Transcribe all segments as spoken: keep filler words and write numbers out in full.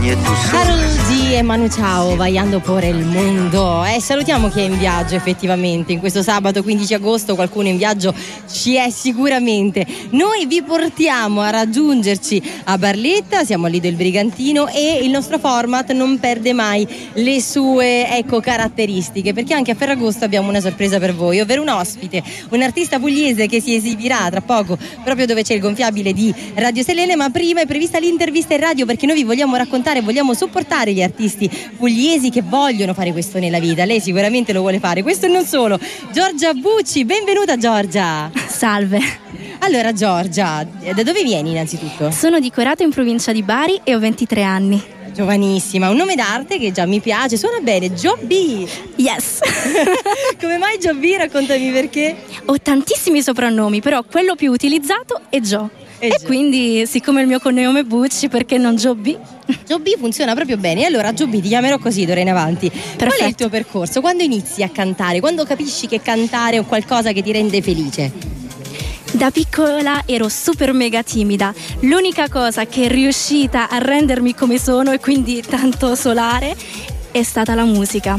sogni e tu sogni. Karol G e Manu Chao, vaiando por il mondo. Eh, salutiamo chi è in viaggio effettivamente. In questo sabato quindici agosto qualcuno in viaggio ci è sicuramente. Noi vi portiamo a raggiungerci a Barletta, siamo lì del Brigantino e il nostro format non perde mai le sue ecco caratteristiche, perché anche a Ferragosto abbiamo una sorpresa per voi, ovvero un ospite, un artista pugliese che si esibirà tra poco proprio dove c'è il gonfiabile di Radio Selene, ma prima è prevista l'intervista in radio perché noi vi vogliamo raccontare, vogliamo supportare gli artisti pugliesi che vogliono fare questo nella vita. Lei sicuramente lo vuole fare, questo e non solo. Giorgia Bucci, benvenuta Giorgia. Salve. Allora Giorgia, da dove vieni innanzitutto? Sono di Corato in provincia di Bari e ho ventitré anni. Giovanissima, un nome d'arte che già mi piace, suona bene, Giobbi. Yes. Come mai Giobbi? Raccontami perché. Ho tantissimi soprannomi, però quello più utilizzato è Gio. E, e quindi, siccome il mio cognome è Bucci, perché non Giobbi? Giobbi funziona proprio bene. Allora Giobbi ti chiamerò così d'ora in avanti. Perfetto. Qual è il tuo percorso? Quando inizi a cantare? Quando capisci che cantare è qualcosa che ti rende felice? Da piccola ero super mega timida. L'unica cosa che è riuscita a rendermi come sono e quindi tanto solare è stata la musica.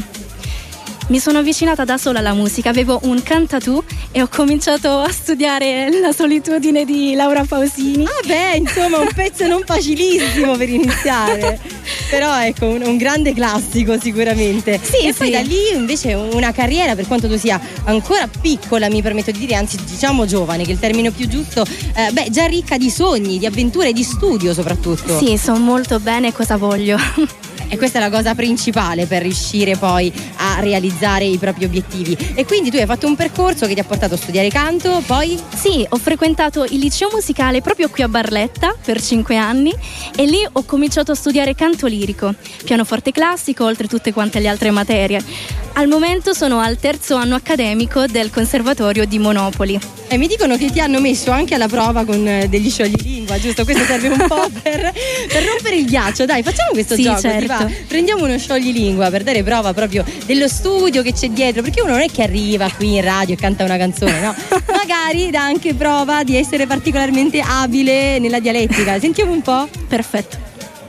Mi sono avvicinata da sola alla musica, avevo un cantatù e ho cominciato a studiare La solitudine di Laura Pausini. Ah beh, insomma un pezzo non facilissimo per iniziare, però ecco un, un grande classico sicuramente. Sì, e sì. poi da lì invece una carriera, per quanto tu sia ancora piccola, mi permetto di dire, anzi diciamo giovane, che è il termine più giusto, eh, beh già ricca di sogni, di avventure, di studio soprattutto. Sì, so molto bene cosa voglio. E questa è la cosa principale per riuscire poi a realizzare i propri obiettivi. E quindi tu hai fatto un percorso che ti ha portato a studiare canto, poi? Sì, ho frequentato il liceo musicale proprio qui a Barletta per cinque anni e lì ho cominciato a studiare canto lirico, pianoforte classico, oltre tutte quante le altre materie. Al momento sono al terzo anno accademico del Conservatorio di Monopoli. E mi dicono che ti hanno messo anche alla prova con degli scioglilingua, giusto? Questo serve un po' per, per rompere il ghiaccio. Dai, facciamo questo sì, gioco, certo. ti va? Prendiamo uno scioglilingua per dare prova proprio dello studio che c'è dietro, perché uno non è che arriva qui in radio e canta una canzone, no? Magari dà anche prova di essere particolarmente abile nella dialettica. Sentiamo un po'. Perfetto.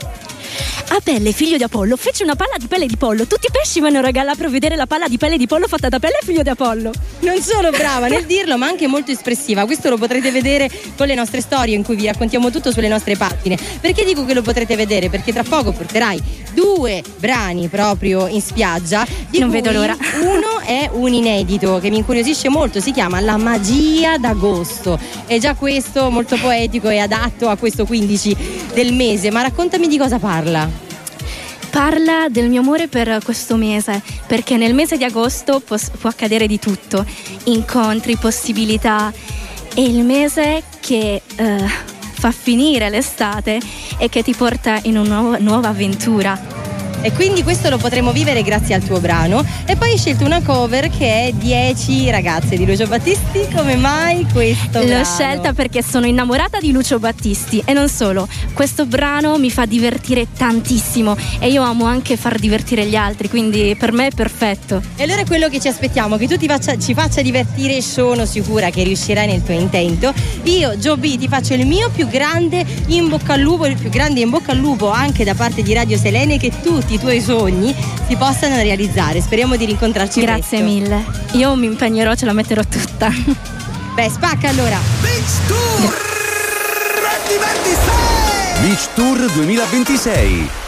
Apelle, figlio di Apollo, fece una palla di pelle di pollo. Tutti i pesci vennero a galla per vedere la palla di pelle di pollo fatta da Pelle, figlio di Apollo. Non solo brava nel dirlo, ma anche molto espressiva. Questo lo potrete vedere con le nostre storie in cui vi raccontiamo tutto sulle nostre pagine. Perché dico che lo potrete vedere? Perché tra poco porterai due brani proprio in spiaggia. Di non cui vedo l'ora. Uno è un inedito che mi incuriosisce molto, si chiama La magia d'agosto. È già questo molto poetico e adatto a questo quindici del mese. Ma raccontami di cosa parla. Parla del mio amore per questo mese, perché nel mese di agosto può, può accadere di tutto, incontri, possibilità. È il mese che eh, fa finire l'estate e che ti porta in una nuova, nuova avventura. E quindi questo lo potremo vivere grazie al tuo brano. E poi hai scelto una cover che è dieci ragazze di Lucio Battisti. Come mai questo L'ho brano? scelta perché sono innamorata di Lucio Battisti e non solo, questo brano mi fa divertire tantissimo e io amo anche far divertire gli altri, quindi per me è perfetto. E allora è quello che ci aspettiamo, che tu ti faccia, ci faccia divertire. Sono sicura che riuscirai nel tuo intento. Io, Giobbi, ti faccio il mio più grande in bocca al lupo, il più grande in bocca al lupo anche da parte di Radio Selene, che tutti i tuoi sogni si possano realizzare. Speriamo di rincontrarci Grazie presto. mille, io mi impegnerò, ce la metterò tutta. Beh, spacca allora. Beach Tour duemilaventisei Beach Tour duemilaventisei